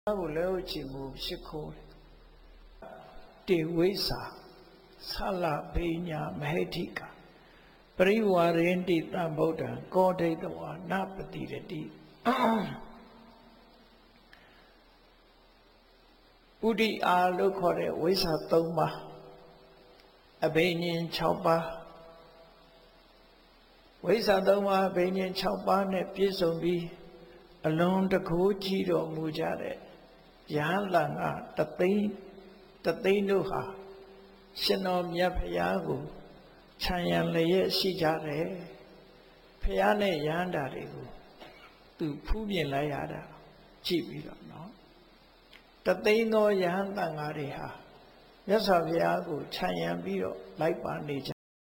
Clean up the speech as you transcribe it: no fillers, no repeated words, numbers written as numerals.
ကိုလည်းဥချီမှုရှိခိုးတေဝိစာဆလဘေညာမဟိတိကပရိဝါရင်တိတံဗုဒ္ဓံကောဒိတဝါနပတိရတိဥဒိအာလို့ခေါ်တဲ့ဝိစာ၃ပါးအဘိညာဉ်6ပါးဝိစာ၃ပါးအဘိညာဉ်6ပါးနဲ့ပြည့်စုံပြီးအလွန်တကိုးကြည့်တော်မူကြတဲ့ယဟန်လန်ကတသိန်းတို့ဟာရှင်တော်မြတ်ဖရာကိုခြံရံလျက်ရှိကြတယ်ဖရာနဲ့ယဟန္တာတွေကိုသူဖူးမြင်လိုက်ရတာကြည့်ပြီးတော့နော်တသိန်းသောယဟန်တန်ဃာတွေဟာမြတ်စွာဘုရားကိုခြံရံပြီးတော့လိုက်ပါနေကြ